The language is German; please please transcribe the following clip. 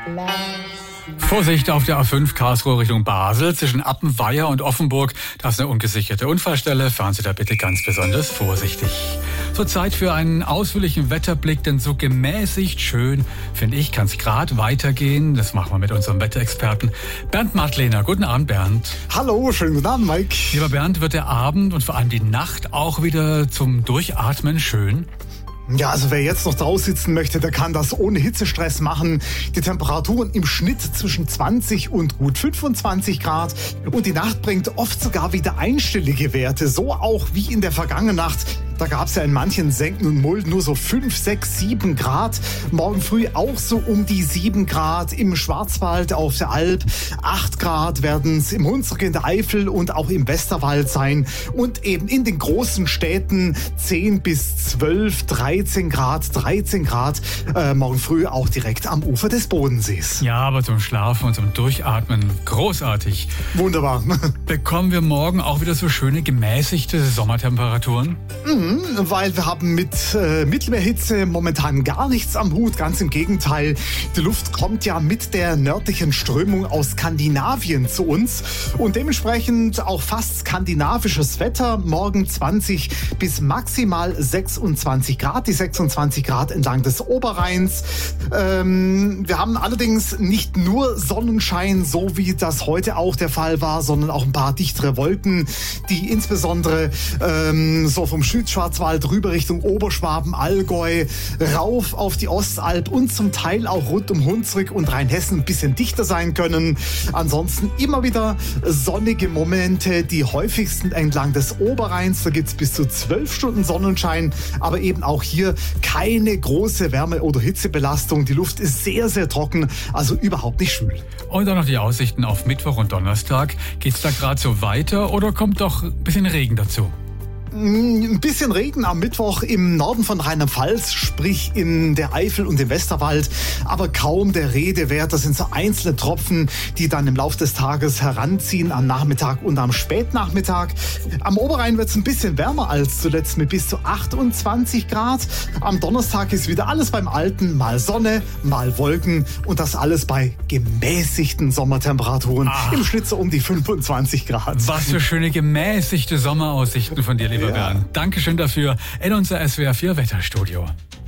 Vorsicht auf der A5 Karlsruhe Richtung Basel. Zwischen Appenweier und Offenburg, da ist eine ungesicherte Unfallstelle. Fahren Sie da bitte ganz besonders vorsichtig. Zur Zeit für einen ausführlichen Wetterblick, denn so gemäßigt schön, finde ich, kann es gerade weitergehen. Das machen wir mit unserem Wetterexperten Bernd Madlener. Guten Abend, Bernd. Hallo, schönen guten Abend, Mike. Lieber Bernd, wird der Abend und vor allem die Nacht auch wieder zum Durchatmen schön? Ja, also wer jetzt noch draußen sitzen möchte, der kann das ohne Hitzestress machen. Die Temperaturen im Schnitt zwischen 20 und gut 25 Grad. Und die Nacht bringt oft sogar wieder einstellige Werte. So auch wie in der vergangenen Nacht. Da gab es ja in manchen Senken und Mulden nur so 5, 6, 7 Grad. Morgen früh auch so um die 7 Grad. Im Schwarzwald, auf der Alp 8 Grad werden es im Hunsrück, in der Eifel und auch im Westerwald sein. Und eben in den großen Städten 10 bis 12, 13 Grad. Morgen früh auch direkt am Ufer des Bodensees. Ja, aber zum Schlafen und zum Durchatmen großartig. Wunderbar. Bekommen wir morgen auch wieder so schöne gemäßigte Sommertemperaturen? Weil wir haben mit Mittelmeerhitze momentan gar nichts am Hut, ganz im Gegenteil. Die Luft kommt ja mit der nördlichen Strömung aus Skandinavien zu uns und dementsprechend auch fast skandinavisches Wetter. Morgen 20 bis maximal 26 Grad, die 26 Grad entlang des Oberrheins. Wir haben allerdings nicht nur Sonnenschein, so wie das heute auch der Fall war, sondern auch ein paar dichtere Wolken, die insbesondere so vom Südschwarzwald rüber Richtung Oberschwaben, Allgäu, rauf auf die Ostalb und zum Teil auch rund um Hunsrück und Rheinhessen ein bisschen dichter sein können. Ansonsten immer wieder sonnige Momente, die häufigsten entlang des Oberrheins. Da gibt es bis zu 12 Stunden Sonnenschein, aber eben auch hier keine große Wärme- oder Hitzebelastung. Die Luft ist sehr, sehr trocken, also überhaupt nicht schwül. Und dann noch die Aussichten auf Mittwoch und Donnerstag. Geht's da gerade so weiter oder kommt doch ein bisschen Regen dazu? Ein bisschen Regen am Mittwoch im Norden von Rheinland-Pfalz, sprich in der Eifel und im Westerwald, aber kaum der Rede wert. Das sind so einzelne Tropfen, die dann im Laufe des Tages heranziehen am Nachmittag und am Spätnachmittag. Am Oberrhein wird es ein bisschen wärmer als zuletzt mit bis zu 28 Grad. Am Donnerstag ist wieder alles beim Alten, mal Sonne, mal Wolken und das alles bei gemäßigten Sommertemperaturen. Im Schnitt so um die 25 Grad. Was für schöne gemäßigte Sommeraussichten von dir, lieber Bernd. Dankeschön dafür in unser SWR 4 Wetterstudio.